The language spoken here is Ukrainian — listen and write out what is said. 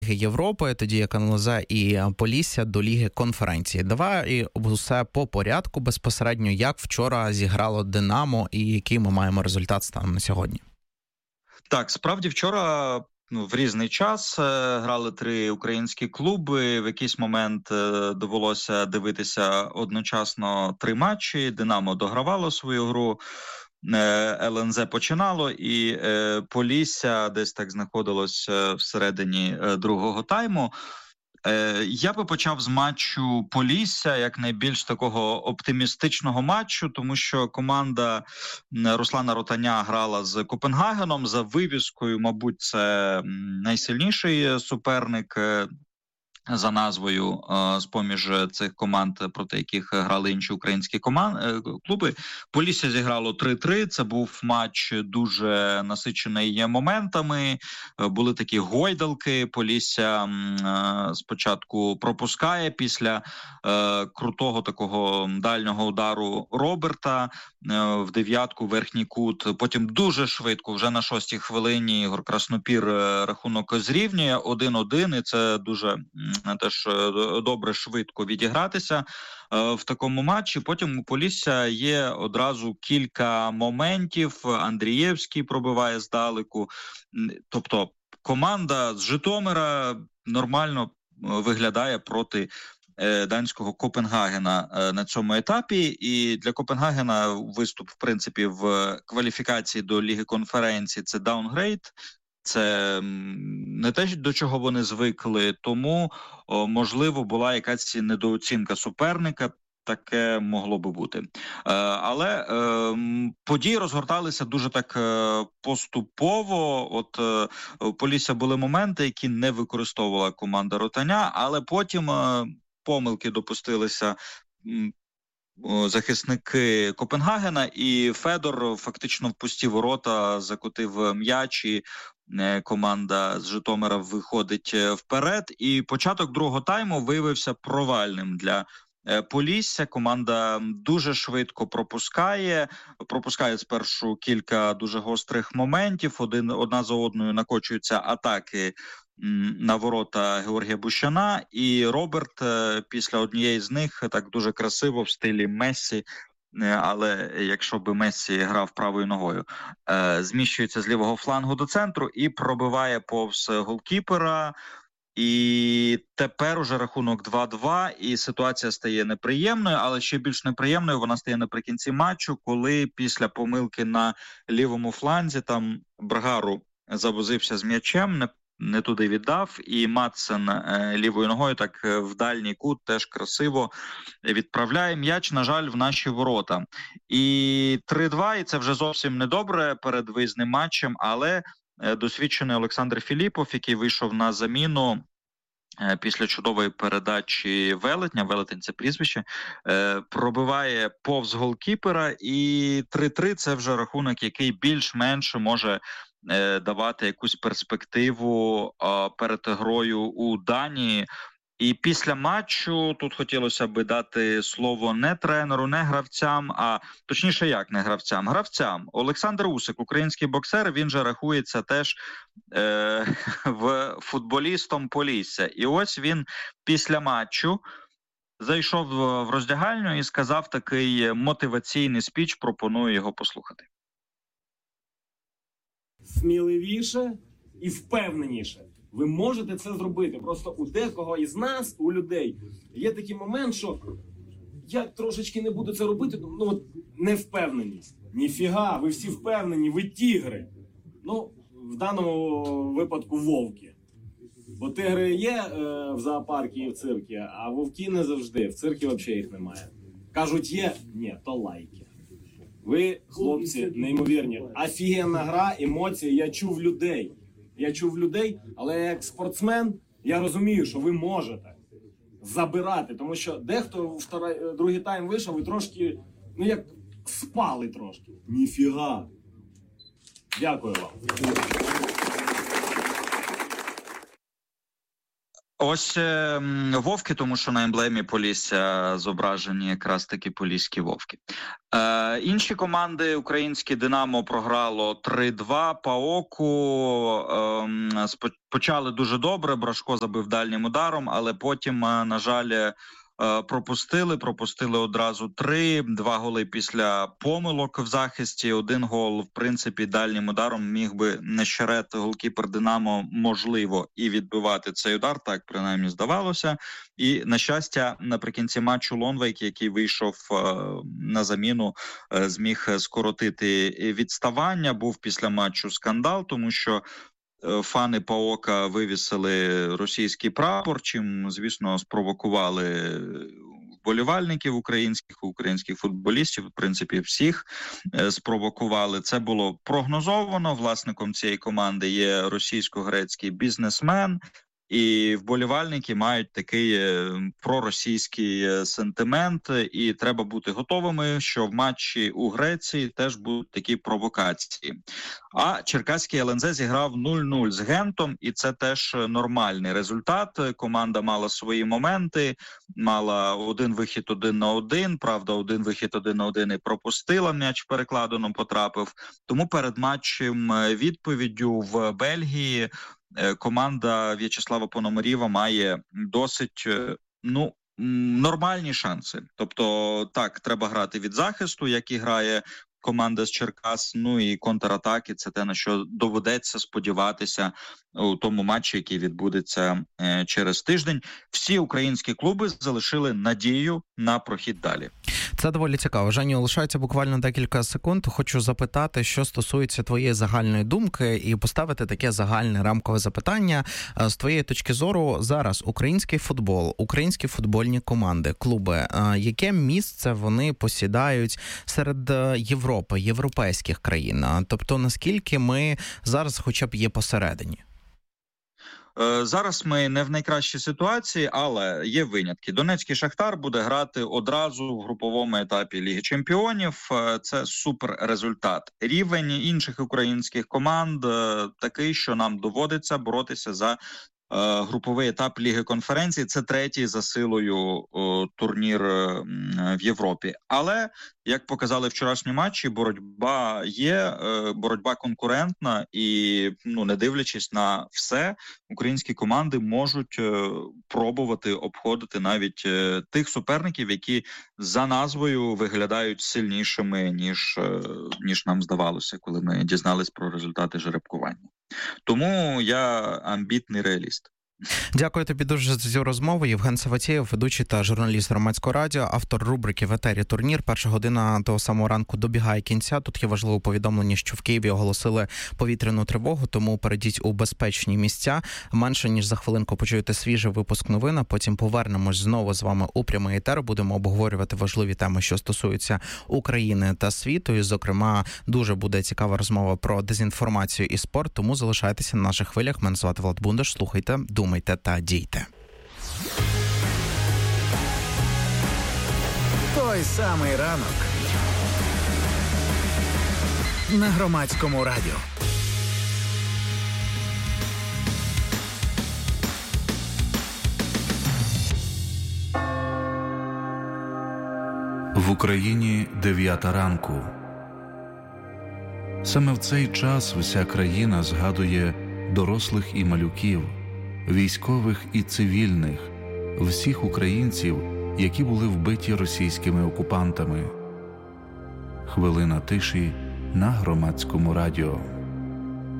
Європи, тоді як НЛЗ і Полісся до Ліги конференції. Давай усе по порядку безпосередньо, як вчора зіграло Динамо і який ми маємо результат станом на сьогодні. Так, справді вчора в різний час грали 3 українські клуби. В якийсь момент довелося дивитися одночасно 3 матчі. Динамо догравало свою гру, ЛНЗ починало, і Полісся десь так знаходилось всередині другого тайму. Я би почав з матчу Полісся, як найбільш такого оптимістичного матчу, тому що команда Руслана Ротаня грала з Копенгагеном. За вивіскою, мабуть, це найсильніший суперник за назвою з-поміж цих команд, проти яких грали інші українські клуби. Полісся зіграло 3-3. Це був матч дуже насичений моментами. Були такі гойдалки. Полісся спочатку пропускає після крутого такого дальнього удару Роберта в дев'ятку, верхній кут. Потім дуже швидко, вже на 6-й хвилині, Ігор Краснопір рахунок зрівнює 1-1, і це дуже теж добре швидко відігратися в такому матчі. Потім у Полісся є одразу кілька моментів. Андрієвський пробиває здалеку. Тобто команда з Житомира нормально виглядає проти данського Копенгагена на цьому етапі. І для Копенгагена виступ, в принципі, в кваліфікації до Ліги конференції – це даунгрейд. Це не те, до чого вони звикли, тому, можливо, була якась недооцінка суперника, таке могло би бути. Але події розгорталися дуже так поступово. От у Полісся були моменти, які не використовувала команда Ротаня, але потім помилки допустилися захисники Копенгагена, і Федор фактично в пусті ворота закотив м'яч, і команда з Житомира виходить вперед. І початок другого тайму виявився провальним для Полісся. Команда дуже швидко пропускає спершу кілька дуже гострих моментів, одна за одною накочуються атаки на ворота Георгія Бущана, і Роберт після однієї з них так дуже красиво в стилі Мессі, але якщо би Мессі грав правою ногою, зміщується з лівого флангу до центру і пробиває повз голкіпера. І тепер уже рахунок 2-2, і ситуація стає неприємною, але ще більш неприємною вона стає наприкінці матчу, коли після помилки на лівому фланзі там Брагару завозився з м'ячем, не туди віддав, і Мадсен лівою ногою так в дальній кут теж красиво відправляє м'яч, на жаль, в наші ворота. І 3-2, і це вже зовсім недобре перед виїзним матчем, але досвідчений Олександр Філіпов, який вийшов на заміну після чудової передачі Велетня, Велетень – це прізвище, пробиває повз голкіпера, і 3-3 – це вже рахунок, який більш-менш може давати якусь перспективу перед грою у Данії. І після матчу тут хотілося би дати слово не тренеру, не гравцям, а точніше як не гравцям, гравцям. Олександр Усик, український боксер, він же рахується теж футболістом Полісся. І ось він після матчу зайшов в роздягальню і сказав такий мотиваційний спіч, пропоную його послухати. Сміливіше і впевненіше. Ви можете це зробити. Просто у декого із нас, у людей, є такий момент, що я трошечки не буду це робити, невпевненість. Ніфіга, ви всі впевнені, ви тігри. В даному випадку вовки. Бо тигри є в зоопарку і в цирку, а вовки не завжди. В цирку взагалі їх немає. Кажуть, є? Ні, то лайки. Ви, хлопці, неймовірні. Офігенна гра, емоції, я чув людей, але як спортсмен я розумію, що ви можете забирати, тому що дехто в другий тайм вийшов і трошки, як спали трошки. Ніфіга. Дякую вам. Ось вовки, тому що на емблемі Полісся зображені якраз таки поліські вовки. Інші команди, українське «Динамо» програло 3-2 ПАОКу. Почали дуже добре, Брашко забив дальнім ударом, але потім, на жаль, пропустили одразу 2 голи після помилок в захисті, 1 гол, в принципі, дальнім ударом міг би Нещерет, голкіпер «Динамо», можливо, і відбивати цей удар, так принаймні здавалося. І, на щастя, наприкінці матчу Лонвейк, який вийшов на заміну, зміг скоротити відставання. Був після матчу скандал, тому що фани ПАОКа вивісили російський прапор, чим, звісно, спровокували вболівальників українських футболістів, в принципі, всіх спровокували. Це було прогнозовано. Власником цієї команди є російсько-грецький бізнесмен, і вболівальники мають такий проросійський сентимент, і треба бути готовими, що в матчі у Греції теж будуть такі провокації. А черкаський ЛНЗ зіграв 0-0 з Гентом, і це теж нормальний результат. Команда мала свої моменти, мала один вихід 1-1, правда, один вихід 1-1 і пропустила, м'яч в перекладину потрапив. Тому перед матчем відповіддю в Бельгії команда В'ячеслава Пономарєва має досить, нормальні шанси. Тобто, так, треба грати від захисту, як і грає команда з Черкас, і контратаки – це те, на що доведеться сподіватися у тому матчі, який відбудеться через тиждень. Всі українські клуби залишили надію на прохід далі. Це доволі цікаво. Женю, лишається буквально декілька секунд. Хочу запитати, що стосується твоєї загальної думки, і поставити таке загальне рамкове запитання. З твоєї точки зору, зараз український футбол, українські футбольні команди, клуби, яке місце вони посідають серед Європи, європейських країн? Тобто, наскільки ми зараз хоча б є посередині? Зараз ми не в найкращій ситуації, але є винятки. Донецький «Шахтар» буде грати одразу в груповому етапі Ліги Чемпіонів. Це супер результат. Рівень інших українських команд такий, що нам доводиться боротися за груповий етап Ліги конференцій. Це третій за силою турнір в Європі. Але, як показали вчорашні матчі, боротьба є, боротьба конкурентна і, не дивлячись на все, українські команди можуть пробувати обходити навіть тих суперників, які за назвою виглядають сильнішими, ніж нам здавалося, коли ми дізнались про результати жеребкування. Тому я амбітний реаліст. Дякую тобі дуже за цю розмову. Євген Саватєєв, ведучий та журналіст Громадського радіо, автор рубрики «В етері турнір». Перша година того самого ранку добігає кінця. Тут є важливе повідомлення, що в Києві оголосили повітряну тривогу, тому перейдіть у безпечні місця. Менше ніж за хвилинку почуєте свіжий випуск новин, а потім повернемось знову з вами у прямий етер. Будемо обговорювати важливі теми, що стосуються України та світу. І, зокрема, дуже буде цікава розмова про дезінформацію і спорт, тому залишайтеся на наших хвилях. Мене звати Влад Бундаш. Слухайте, думайте та дійте. Той самий ранок на Громадському радіо. В Україні 9 ранку. Саме в цей час вся країна згадує дорослих і малюків, військових і цивільних, всіх українців, які були вбиті російськими окупантами. Хвилина тиші на Громадському радіо.